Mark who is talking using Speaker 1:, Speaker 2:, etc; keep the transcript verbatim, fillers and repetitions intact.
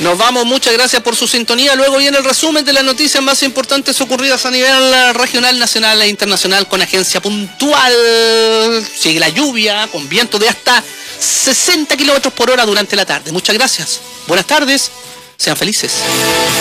Speaker 1: Nos vamos, muchas gracias por su sintonía. Luego viene el resumen de las noticias más importantes ocurridas a nivel regional, nacional e internacional con agencia puntual. Sigue la lluvia con viento de hasta sesenta kilómetros por hora durante la tarde. Muchas gracias. Buenas tardes. Sean felices.